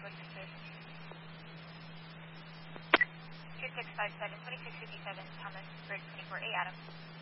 what's your situation? 2657, 2657, Thomas, Bridge 24A, Adam.